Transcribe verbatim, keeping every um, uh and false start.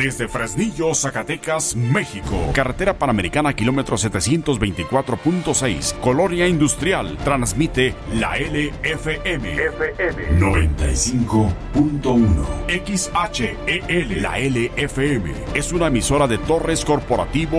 Desde Fresnillo, Zacatecas, México. Carretera Panamericana, kilómetro setecientos veinticuatro punto seis. Colonia Industrial. Transmite la L F M. F M noventa y cinco punto uno. X H E L. La L F M es una emisora de Torres Corporativo